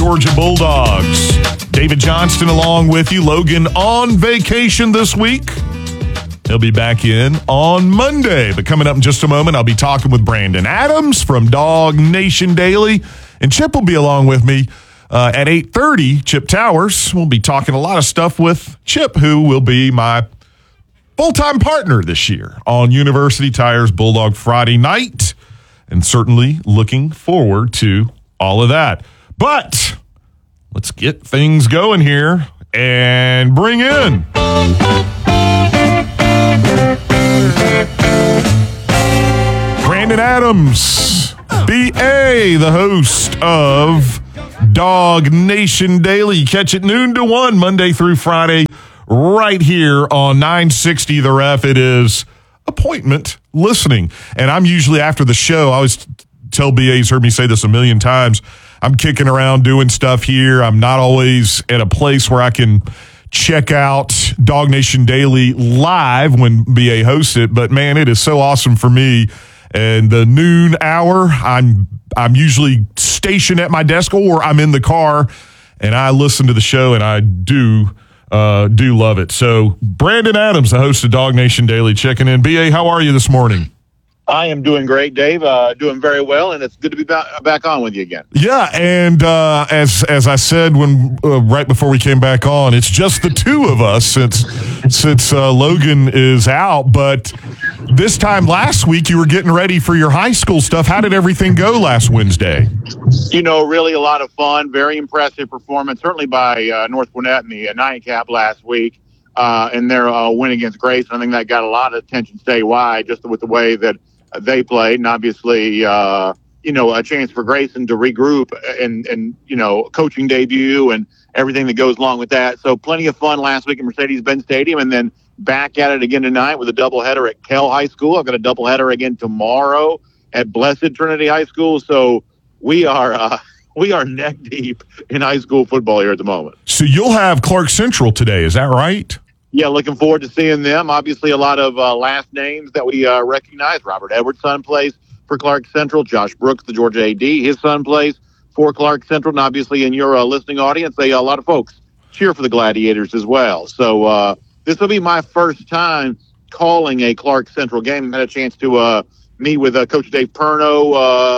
Georgia Bulldogs. David Johnston along with you. Logan on vacation this week. He'll be back in on Monday. But coming up in just a moment, I'll be talking with Brandon Adams from Dog Nation Daily. And Chip will be along with me at 8:30. Chip Towers. We'll be talking a lot of stuff with Chip, who will be my full-time partner this year on University Tires Bulldog Friday night. And certainly looking forward to all of that. But let's get things going here and bring in Brandon Adams, BA, the host of Dog Nation Daily. Catch it noon to 1, Monday through Friday, right here on 960 The Ref. It is appointment listening. And I'm usually after the show, I always tell BA, he's heard me say this a million times, I'm kicking around doing stuff here. I'm not always at a place where I can check out Dog Nation Daily live when BA hosts it. But man, it is so awesome for me. And the noon hour, I'm usually stationed at my desk or I'm in the car and I listen to the show, and I do love it. So Brandon Adams, the host of Dog Nation Daily, checking in. BA, how are you this morning? I am doing great, Dave. Doing very well, and it's good to be back on with you again. Yeah, and as I said when right before we came back on, it's just the two of us since Logan is out. But this time last week, you were getting ready for your high school stuff. How did everything go last Wednesday? You know, really a lot of fun. Very impressive performance, certainly by North Gwinnett in the nightcap last week, and their win against Grace. I think that got a lot of attention statewide, just with the way that they played, and obviously, a chance for Grayson to regroup and coaching debut and everything that goes along with that. So plenty of fun last week at Mercedes-Benz Stadium, and then back at it again tonight with a doubleheader at Kell High School. I've got a doubleheader again tomorrow at Blessed Trinity High School. So we are neck deep in high school football here at the moment. So you'll have Clark Central today, is that right? Yeah, looking forward to seeing them. Obviously, a lot of last names that we recognize. Robert Edwards' son plays for Clark Central. Josh Brooks, the Georgia AD, his son plays for Clark Central. And obviously, in your listening audience, a lot of folks cheer for the Gladiators as well. So this will be my first time calling a Clark Central game. I had a chance to meet with Coach Dave Perno,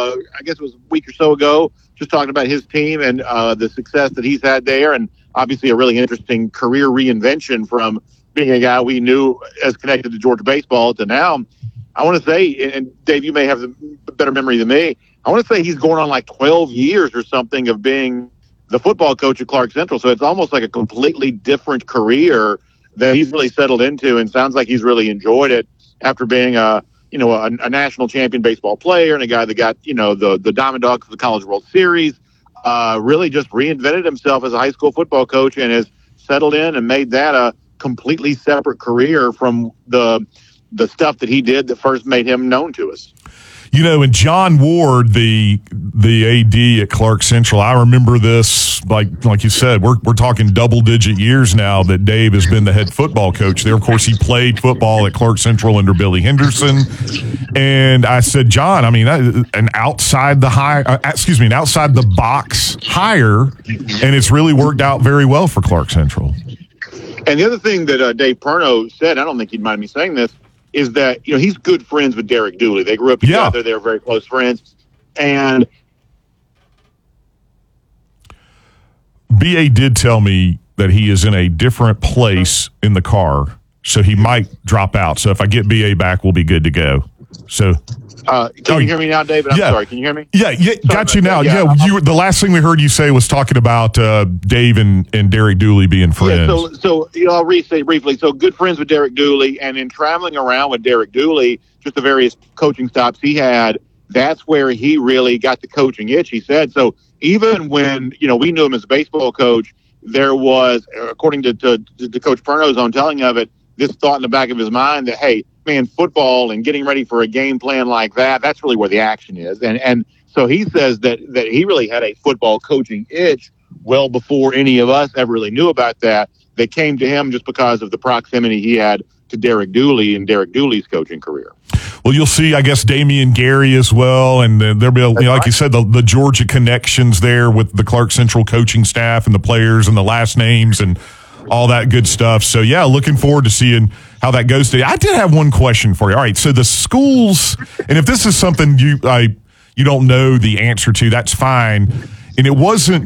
I guess it was a week or so ago, just talking about his team and the success that he's had there. And obviously a really interesting career reinvention from being a guy we knew as connected to Georgia baseball to now. I want to say, and Dave, you may have a better memory than me, I want to say he's going on like 12 years or something of being the football coach at Clark Central. So it's almost like a completely different career that he's really settled into, and sounds like he's really enjoyed it after being a national champion baseball player and a guy that got, the Diamond Dogs of the College World Series. Really just reinvented himself as a high school football coach and has settled in and made that a completely separate career from the stuff that he did that first made him known to us. And John Ward, the AD at Clark Central, I remember this, like you said, we're talking double-digit years now that Dave has been the head football coach there. Of course, he played football at Clark Central under Billy Henderson. And I said, John, I mean, an outside the box hire, and it's really worked out very well for Clark Central. And the other thing that Dave Perno said, I don't think he'd mind me saying this, is that, he's good friends with Derek Dooley. They grew up together. Yeah. They were very close friends. And BA did tell me that he is in a different place in the car, so he might drop out. So if I get BA back, we'll be good to go. So can you hear me now, David? I'm sorry. Can you hear me? Yeah, got you now. Yeah, the last thing we heard you say was talking about Dave and Derek Dooley being friends. Yeah, so I'll restate briefly. So good friends with Derek Dooley, and in traveling around with Derek Dooley, just the various coaching stops he had, that's where he really got the coaching itch, he said. So even when, we knew him as a baseball coach, there was, according to Coach Perno's own telling of it, this thought in the back of his mind that, hey, man, football and getting ready for a game plan like that's really where the action is. And so he says that he really had a football coaching itch well before any of us ever really knew about that. They came to him just because of the proximity he had to Derek Dooley and Derek Dooley's coaching career. Well, you'll see, I guess, Damian Gary as well, and there'll be, like you said, the Georgia connections there with the Clark Central coaching staff and the players and the last names and all that good stuff. So, yeah, looking forward to seeing how that goes today. I did have one question for you. All right, so the schools, and if this is something you don't know the answer to, that's fine. And it wasn't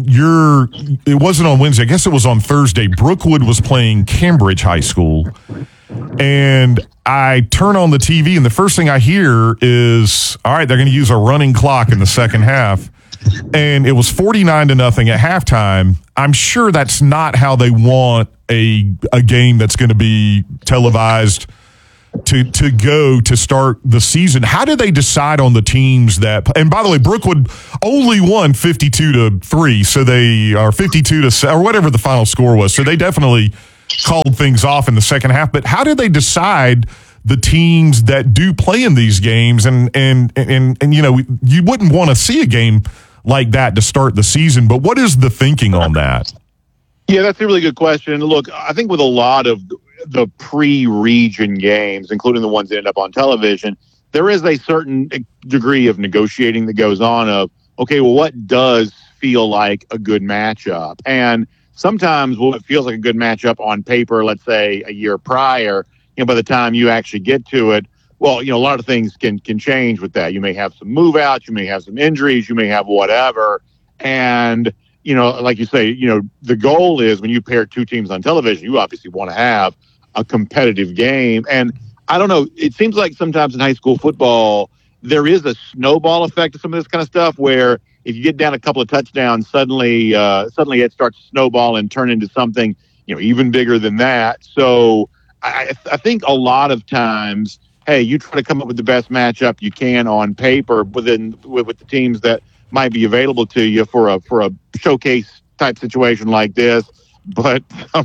on Wednesday. I guess it was on Thursday. Brookwood was playing Cambridge High School. And I turn on the TV, and the first thing I hear is, all right, they're going to use a running clock in the second half. And it was 49-0 at halftime. I'm sure that's not how they want a game that's going to be televised to go to start the season. How do they decide on the teams that, and by the way, Brookwood only won 52-3, so they are 52-7 or whatever the final score was. So they definitely called things off in the second half. But how do they decide the teams that do play in these games? And you know, you wouldn't want to see a game like that to start the season, but what is the thinking on that? Yeah, that's a really good question. Look, I think with a lot of the pre-region games, including the ones that end up on television, there is a certain degree of negotiating that goes on of, okay, well, what does feel like a good matchup? And sometimes what feels like a good matchup on paper, let's say a year prior, you know, by the time you actually get to it, well, you know, a lot of things can change with that. You may have some move outs, you may have some injuries, you may have whatever. And, you know, like you say, you know, the goal is when you pair two teams on television, you obviously want to have a competitive game. And I don't know, it seems like sometimes in high school football, there is a snowball effect to some of this kind of stuff where if you get down a couple of touchdowns, suddenly it starts to snowball and turn into something, you know, even bigger than that. So I think a lot of times, hey, you try to come up with the best matchup you can on paper with the teams that might be available to you for a showcase type situation like this. But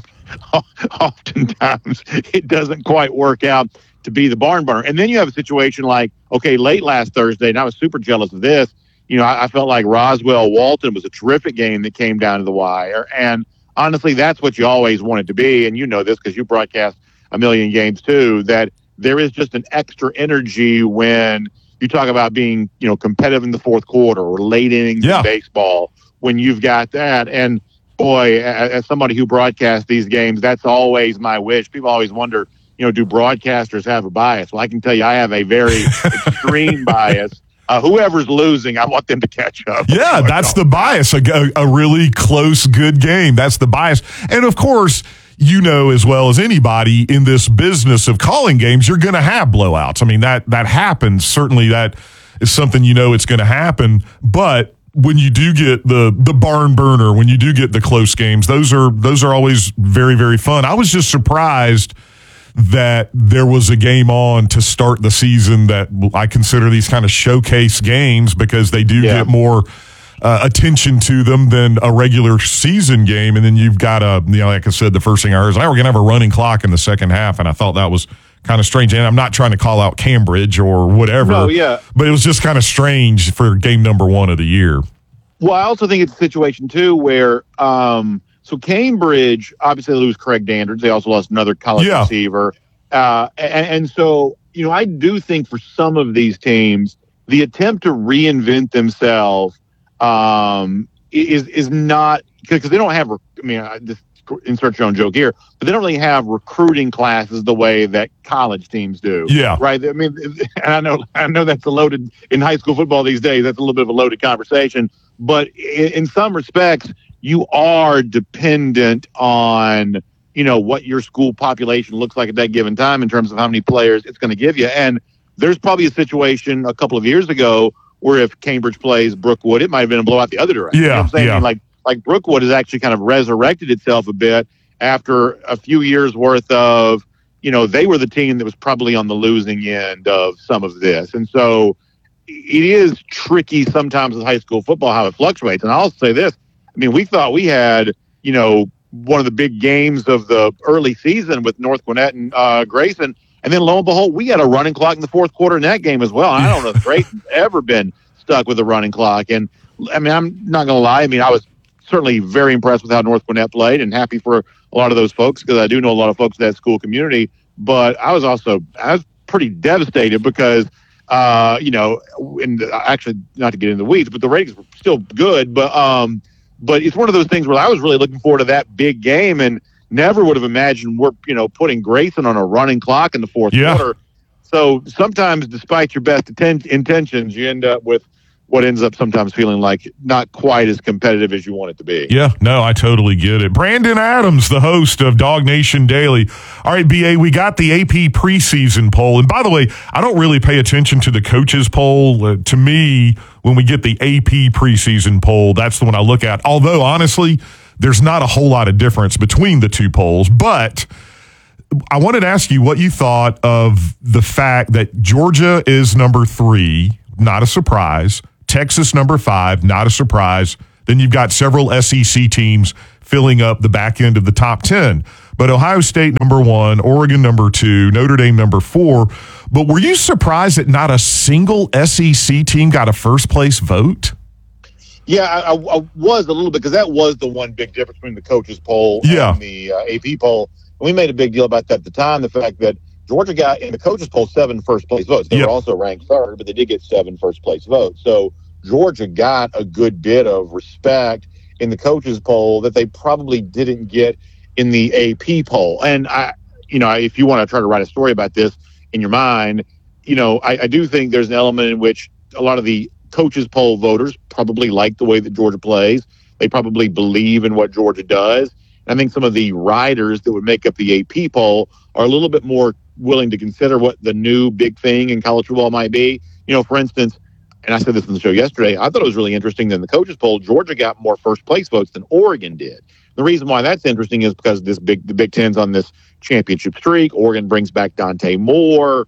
oftentimes it doesn't quite work out to be the barn burner. And then you have a situation like, okay, late last Thursday, and I was super jealous of this. You know, I felt like Roswell-Walton was a terrific game that came down to the wire. And honestly, that's what you always want it to be. And you know this because you broadcast a million games too, that there is just an extra energy when you talk about being, you know, competitive in the fourth quarter or late innings in baseball, when you've got that. And boy, as somebody who broadcasts these games, that's always my wish. People always wonder, you know, do broadcasters have a bias? Well, I can tell you I have a very extreme bias. Whoever's losing, I want them to catch up. Yeah, that's the bias. A really close, good game. That's the bias. And of course, you know as well as anybody in this business of calling games, you're going to have blowouts. I mean, that happens. Certainly that is something you know it's going to happen. But when you do get the barn burner, when you do get the close games, those are always very, very fun. I was just surprised that there was a game on to start the season that I consider these kind of showcase games because they do get more attention to them than a regular season game. And then you've got like I said, the first thing I heard is, we're going to have a running clock in the second half. And I thought that was kind of strange. And I'm not trying to call out Cambridge or whatever, but it was just kind of strange for game number 1 of the year. Well, I also think it's a situation too where, so Cambridge, obviously they lose Craig Dandridge. They also lost another college receiver. And so, you know, I do think for some of these teams, the attempt to reinvent themselves is not, because they don't have, just insert your own joke here, but they don't really have recruiting classes the way that college teams do. Yeah. Right. I mean, and I know that's in high school football these days, that's a little bit of a loaded conversation, but in some respects, you are dependent on, you know, what your school population looks like at that given time in terms of how many players it's going to give you. And there's probably a situation a couple of years ago where if Cambridge plays Brookwood, it might have been a blowout the other direction. Yeah, you know what I'm saying? Like Brookwood has actually kind of resurrected itself a bit after a few years worth of, you know, they were the team that was probably on the losing end of some of this. And so it is tricky sometimes with high school football how it fluctuates. And I'll say this, I mean, we thought we had, you know, one of the big games of the early season with North Gwinnett and Grayson. And then lo and behold, we had a running clock in the fourth quarter in that game as well. And I don't know if Grayson's ever been stuck with a running clock. And I mean, I'm not going to lie. I mean, I was certainly very impressed with how North Gwinnett played and happy for a lot of those folks because I do know a lot of folks in that school community. But I was pretty devastated because And actually, not to get in the weeds, but the ratings were still good. But it's one of those things where I was really looking forward to that big game, and never would have imagined we're putting Grayson on a running clock in the fourth quarter. So sometimes, despite your best intentions, you end up with what ends up sometimes feeling like not quite as competitive as you want it to be. Yeah, no, I totally get it. Brandon Adams, the host of Dog Nation Daily. All right, BA, we got the AP preseason poll. And by the way, I don't really pay attention to the coaches poll. To me, when we get the AP preseason poll, that's the one I look at. Although, honestly, there's not a whole lot of difference between the two polls. But I wanted to ask you what you thought of the fact that Georgia is number 3, not a surprise. Texas number 5, not a surprise. Then you've got several SEC teams filling up the back end of the top 10. But Ohio State number 1, Oregon number 2, Notre Dame number 4. But were you surprised that not a single SEC team got a first place vote? Yeah, I was a little bit, because that was the one big difference between the coaches poll and the AP poll. And we made a big deal about that at the time, the fact that Georgia got in the coaches poll 7 first place votes. They were also ranked 3rd, but they did get 7 first place votes. So Georgia got a good bit of respect in the coaches poll that they probably didn't get in the AP poll. And if you want to try to write a story about this in your mind, I do think there's an element in which a lot of the coaches poll voters probably like the way that Georgia plays. They probably believe in what Georgia does. And I think some of the writers that would make up the AP poll are a little bit more willing to consider what the new big thing in college football might be. For instance, and I said this on the show yesterday, I thought it was really interesting that in the coaches poll, Georgia got more first place votes than Oregon did. The reason why that's interesting is because the Big Ten's on this championship streak. Oregon brings back Dante Moore.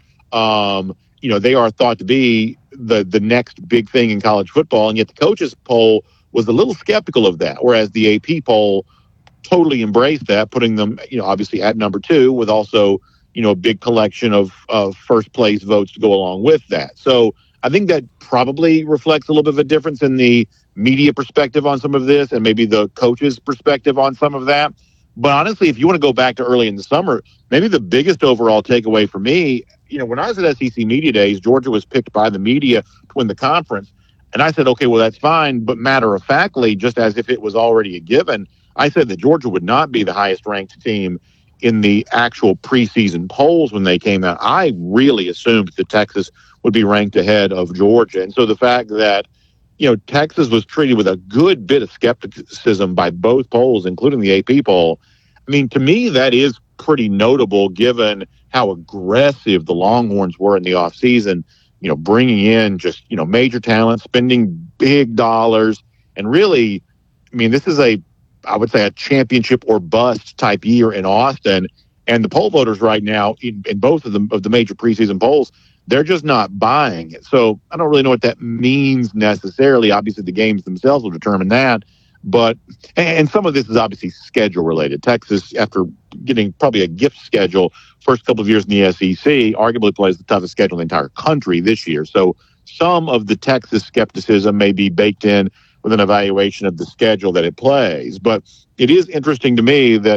They are thought to be the next big thing in college football, and yet the coaches poll was a little skeptical of that, whereas the AP poll totally embraced that, putting them, obviously at number 2 with also, a big collection of first place votes to go along with that. So I think that probably reflects a little bit of a difference in the media perspective on some of this and maybe the coaches' perspective on some of that. But honestly, if you want to go back to early in the summer, maybe the biggest overall takeaway for me, when I was at SEC Media Days, Georgia was picked by the media to win the conference. And I said, okay, well, that's fine. But matter-of-factly, just as if it was already a given, I said that Georgia would not be the highest-ranked team in the actual preseason polls when they came out. I really assumed that Texas would be ranked ahead of Georgia. And so the fact that, Texas was treated with a good bit of skepticism by both polls, including the AP poll, to me, that is pretty notable given how aggressive the Longhorns were in the offseason, bringing in just, major talent, spending big dollars. And really, this is I would say a championship or bust type year in Austin. And the poll voters right now in both of the major preseason polls, they're just not buying it. So I don't really know what that means necessarily. Obviously, the games themselves will determine that. But, and some of this is obviously schedule related. Texas, after getting probably a gift schedule, first couple of years in the SEC, arguably plays the toughest schedule in the entire country this year. So some of the Texas skepticism may be baked in with an evaluation of the schedule that it plays. But it is interesting to me that,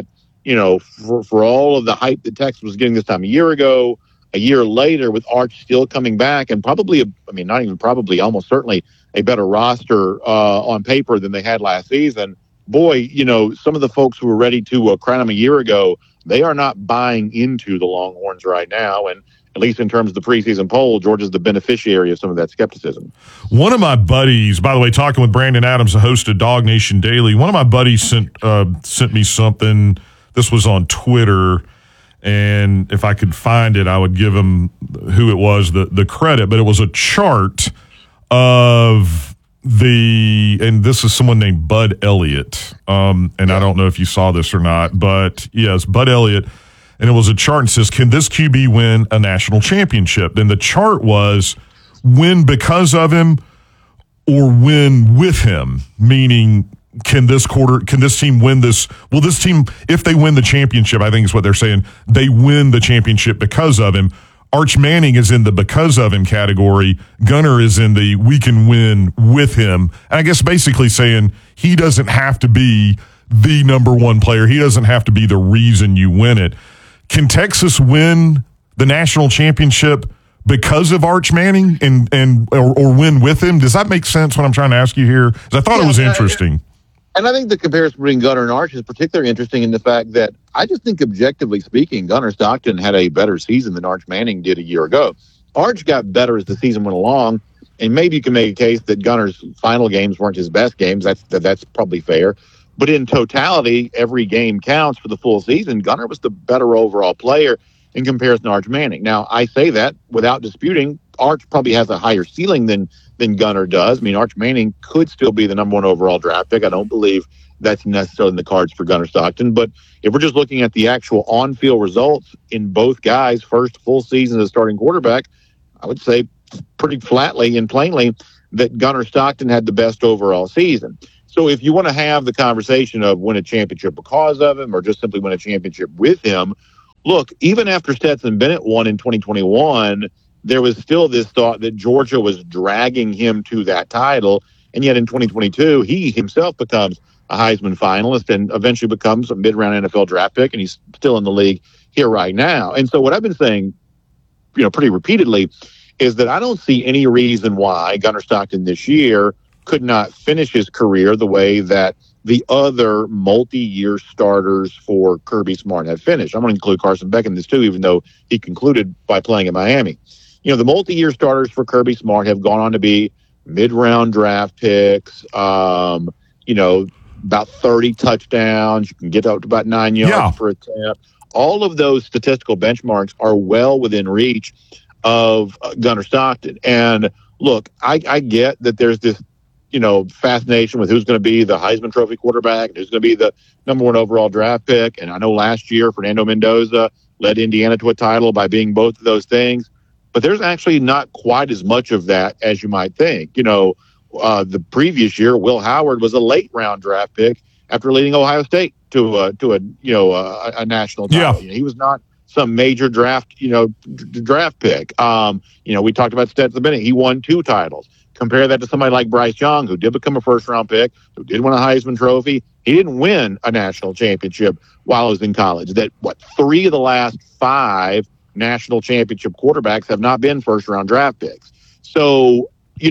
for all of the hype that Texas was getting this time a year ago, a year later with Arch still coming back and probably, not even probably, almost certainly a better roster on paper than they had last season. Boy, some of the folks who were ready to crown them a year ago, they are not buying into the Longhorns right now. And at least in terms of the preseason poll, Georgia's the beneficiary of some of that skepticism. One of my buddies, by the way, talking with Brandon Adams, the host of Dog Nation Daily, one of my buddies sent me something. This was on Twitter, and if I could find it, I would give him who it was the credit. But it was a chart of and this is someone named Bud Elliott. And I don't know if you saw this or not, but yes, Bud Elliott. And it was a chart and says, can this QB win a national championship? Then the chart was win because of him or win with him, meaning can this team win this? Well, this team, if they win the championship, I think is what they're saying, they win the championship because of him. Arch Manning is in the because of him category. Gunner is in the we can win with him. And I guess basically saying he doesn't have to be the number one player. He doesn't have to be the reason you win it. Can Texas win the national championship because of Arch Manning or win with him? Does that make sense what I'm trying to ask you here? 'Cause I thought it was interesting. And I think the comparison between Gunnar and Arch is particularly interesting in the fact that I just think objectively speaking, Gunnar Stockton had a better season than Arch Manning did a year ago. Arch got better as the season went along, and maybe you can make a case that Gunnar's final games weren't his best games. That's probably fair. But in totality, every game counts for the full season. Gunnar was the better overall player in comparison to Arch Manning. Now, I say that without disputing. Arch probably has a higher ceiling than Gunnar does. I mean, Arch Manning could still be the number one overall draft pick. I don't believe that's necessarily in the cards for Gunnar Stockton. But if we're just looking at the actual on-field results in both guys' first full season as starting quarterback, I would say pretty flatly and plainly that Gunnar Stockton had the best overall season. So if you want to have the conversation of win a championship because of him or just simply win a championship with him, look, even after Stetson Bennett won in 2021, there was still this thought that Georgia was dragging him to that title. And yet in 2022, he himself becomes a Heisman finalist and eventually becomes a mid-round NFL draft pick, and he's still in the league here right now. And so what I've been saying, pretty repeatedly, is that I don't see any reason why Gunnar Stockton this year could not finish his career the way that the other multi-year starters for Kirby Smart have finished. I'm going to include Carson Beck in this too, even though he concluded by playing at Miami. The multi-year starters for Kirby Smart have gone on to be mid-round draft picks, about 30 touchdowns. You can get up to about 9 yards per attempt. All of those statistical benchmarks are well within reach of Gunnar Stockton. And look, I get that there's this, fascination with who's going to be the Heisman Trophy quarterback and who's going to be the number one overall draft pick. And I know last year Fernando Mendoza led Indiana to a title by being both of those things. But there's actually not quite as much of that as you might think. The previous year, Will Howard was a late round draft pick after leading Ohio State to a national title. Yeah. He was not some major draft pick. We talked about Stetson Bennett. He won 2 titles. Compare that to somebody like Bryce Young, who did become a first-round pick, who did win a Heisman Trophy. He didn't win a national championship while he was in college. 3 of the last 5 national championship quarterbacks have not been first-round draft picks. So,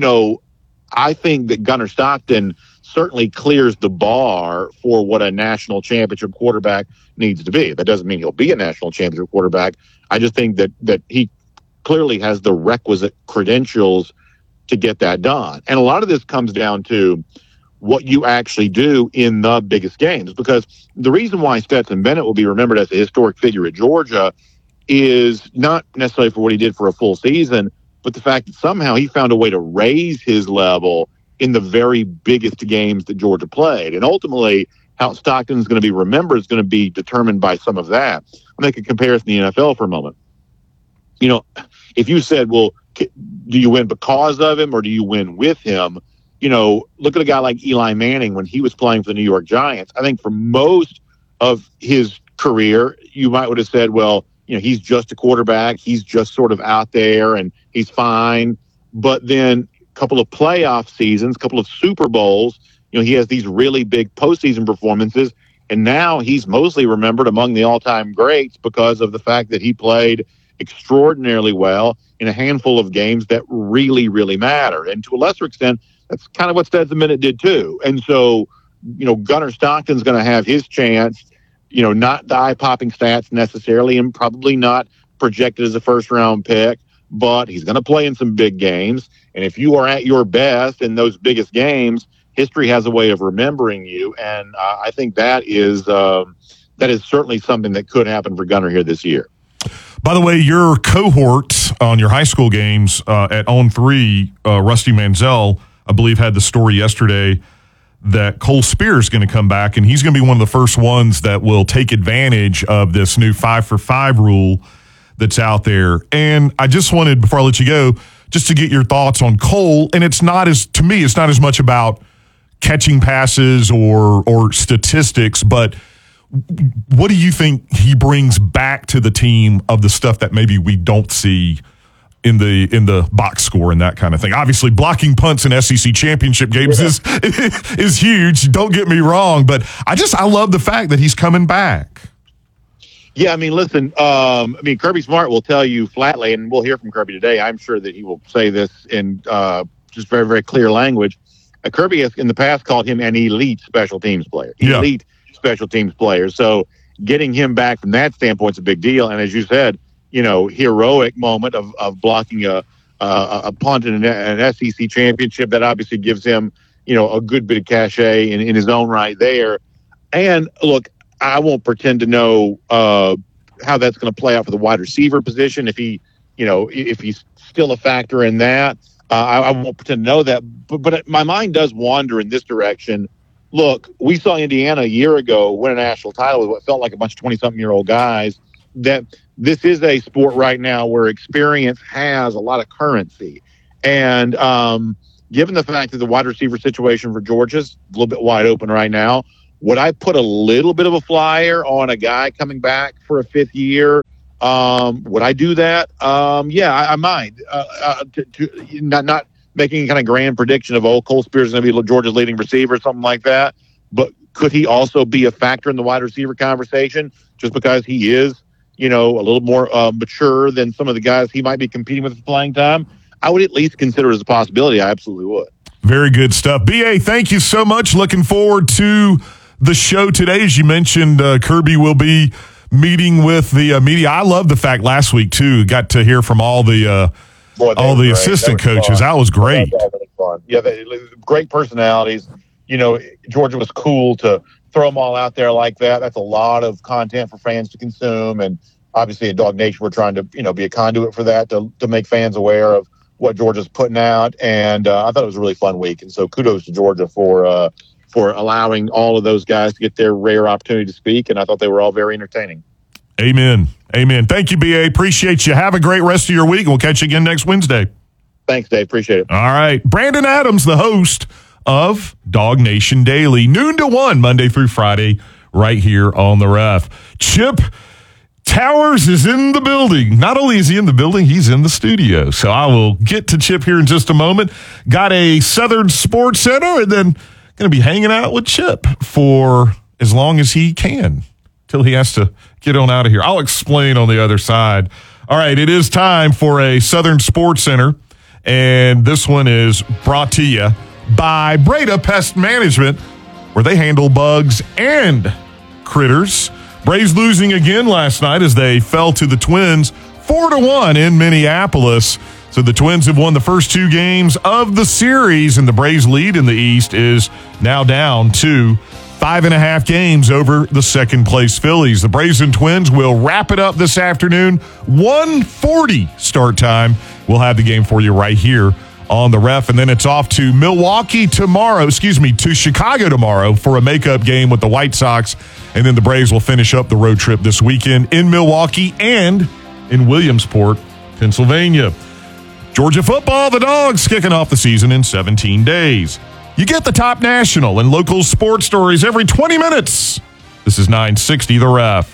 I think that Gunnar Stockton certainly clears the bar for what a national championship quarterback needs to be. That doesn't mean he'll be a national championship quarterback. I just think that he clearly has the requisite credentials to get that done. And a lot of this comes down to what you actually do in the biggest games, because the reason why Stetson Bennett will be remembered as a historic figure at Georgia is not necessarily for what he did for a full season, but the fact that somehow he found a way to raise his level in the very biggest games that Georgia played. And ultimately, how Stockton is going to be remembered is going to be determined by some of that. I'll make a comparison to the NFL for a moment. If you said, well, do you win because of him or do you win with him? Look at a guy like Eli Manning when he was playing for the New York Giants. I think for most of his career, you might would have said, well, he's just a quarterback. He's just sort of out there and he's fine. But then a couple of playoff seasons, a couple of Super Bowls, he has these really big postseason performances. And now he's mostly remembered among the all-time greats because of the fact that he played extraordinarily well in a handful of games that really, really matter. And to a lesser extent, that's kind of what Stetson Bennett did too. And so, Gunnar Stockton's going to have his chance, not the eye-popping stats necessarily and probably not projected as a first-round pick, but he's going to play in some big games. And if you are at your best in those biggest games, history has a way of remembering you. And I think that is certainly something that could happen for Gunnar here this year. By the way, your cohort on your high school games at On 3, Rusty Manziel, I believe, had the story yesterday that Cole Spears is going to come back, and he's going to be one of the first ones that will take advantage of this new 5-for-5 rule that's out there. And I just wanted, before I let you go, just to get your thoughts on Cole. And it's not as much about catching passes or statistics, but what do you think he brings back to the team of the stuff that maybe we don't see in the box score and that kind of thing? Obviously, blocking punts in SEC championship games is huge. Don't get me wrong, but I love the fact that he's coming back. Yeah, I mean, listen, Kirby Smart will tell you flatly, and we'll hear from Kirby today. I'm sure that he will say this in just very, very clear language. Kirby has in the past called him an elite special teams player. Yeah. Elite special teams player. So getting him back from that standpoint is a big deal. And as you said, heroic moment of blocking a punt in an SEC championship that obviously gives him, a good bit of cachet in his own right there. And look, I won't pretend to know how that's going to play out for the wide receiver position. If if he's still a factor in that, I won't pretend to know that. But my mind does wander in this direction. Look, we saw Indiana a year ago win a national title with what felt like a bunch of 20-something-year-old guys. That this is a sport right now where experience has a lot of currency. And given the fact that the wide receiver situation for Georgia's a little bit wide open right now, would I put a little bit of a flyer on a guy coming back for a fifth year? Would I do that? Yeah, I might. Not making a kind of grand prediction of, Cole Spears is going to be Georgia's leading receiver or something like that. But could he also be a factor in the wide receiver conversation just because he is, a little more mature than some of the guys he might be competing with for playing time? I would at least consider it as a possibility. I absolutely would. Very good stuff. B.A., thank you so much. Looking forward to the show today. As you mentioned, Kirby will be meeting with the media. I love the fact last week, too, got to hear from all the assistant coaches. That was great. That was really fun. Yeah, great personalities. Georgia was cool to throw them all out there like that. That's a lot of content for fans to consume. And obviously at Dog Nation, we're trying to, be a conduit for that, to make fans aware of what Georgia's putting out. And I thought it was a really fun week. And so kudos to Georgia for allowing all of those guys to get their rare opportunity to speak. And I thought they were all very entertaining. Amen. Thank you, B.A. Appreciate you. Have a great rest of your week. We'll catch you again next Wednesday. Thanks, Dave. Appreciate it. All right. Brandon Adams, the host of Dog Nation Daily, noon to 1, Monday through Friday, right here on the Ref. Chip Towers is in the building. Not only is he in the building, he's in the studio. So I will get to Chip here in just a moment. Got a Southern Sports Center, and then going to be hanging out with Chip for as long as he can till he has to get on out of here. I'll explain on the other side. All right, it is time for a Southern Sports Center, and this one is brought to you by Breda Pest Management, where they handle bugs and critters. Braves losing again last night as they fell to the Twins 4-1 in Minneapolis. So the Twins have won the first two games of the series, and the Braves' lead in the East is now down to 5.5 games over the second-place Phillies. The Braves and Twins will wrap it up this afternoon, 1:40 start time. We'll have the game for you right here on the Ref, and then it's off to to Chicago tomorrow for a makeup game with the White Sox, and then the Braves will finish up the road trip this weekend in Milwaukee and in Williamsport, Pennsylvania. Georgia football, the Dogs kicking off the season in 17 days. You get the top national and local sports stories every 20 minutes. This is 960 The Ref.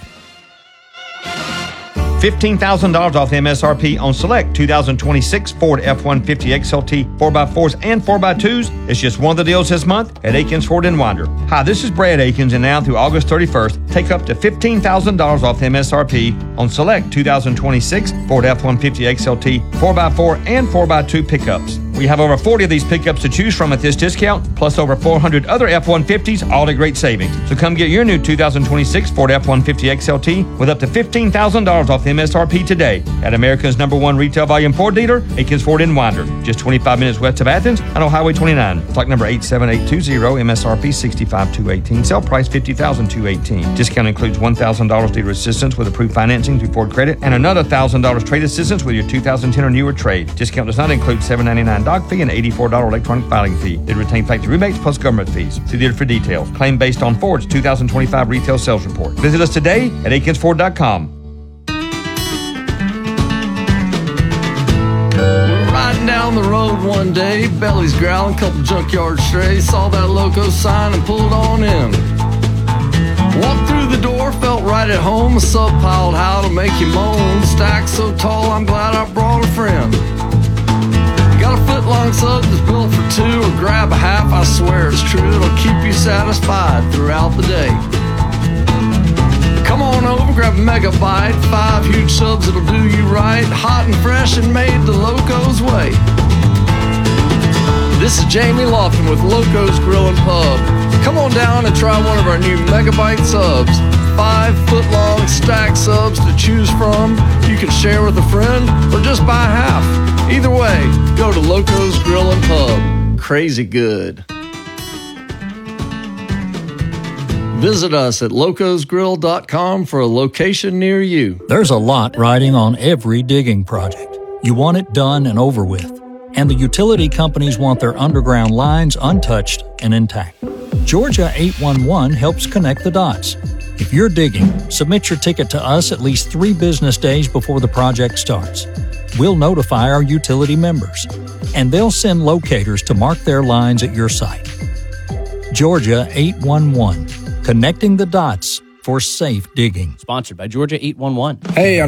$15,000 off the MSRP on select 2026 Ford F-150 XLT 4x4s and 4x2s. It's just one of the deals this month at Akins Ford in Winder. Hi, this is Brad Akins, and now through August 31st, take up to $15,000 off the MSRP on select 2026 Ford F-150 XLT 4x4 and 4x2 pickups. We have over 40 of these pickups to choose from at this discount, plus over 400 other F-150s, all at great savings. So come get your new 2026 Ford F-150 XLT with up to $15,000 off the MSRP today at America's #1 retail volume Ford dealer, Akins Ford in Winder, just 25 minutes west of Athens and on Highway 29. Stock number 87820, MSRP $65,218, sale price $50,218. Discount includes $1,000 dealer assistance with approved financing through Ford Credit and another $1,000 trade assistance with your 2010 or newer trade. Discount does not include $7.99 dog fee and $84 electronic filing fee. They retain factory rebates plus government fees. See dealer for details. Claim based on Ford's 2025 retail sales report. Visit us today at AkinsFord.com. Riding down the road one day, belly's growling, couple junkyard strays, saw that loco sign and pulled on in. Walked through the door, felt right at home, a sub piled how to make you moan. Stack so tall, I'm glad I brought a friend. Got a foot-long sub that's built for two, or grab a half, I swear it's true. It'll keep you satisfied throughout the day. Come on over, grab a megabyte, 5 huge subs that'll do you right. Hot and fresh and made the Loco's way. This is Jamie Lofton with Loco's Grill and Pub. Come on down and try one of our new megabyte subs. 5-foot-long stack subs to choose from. You can share with a friend or just buy half. Either way, go to Loco's Grill and Pub. Crazy good. Visit us at locosgrill.com for a location near you. There's a lot riding on every digging project. You want it done and over with. And the utility companies want their underground lines untouched and intact. Georgia 811 helps connect the dots. If you're digging, submit your ticket to us at least 3 business days before the project starts. We'll notify our utility members, and they'll send locators to mark their lines at your site. Georgia 811, connecting the dots for safe digging. Sponsored by Georgia 811. Hey,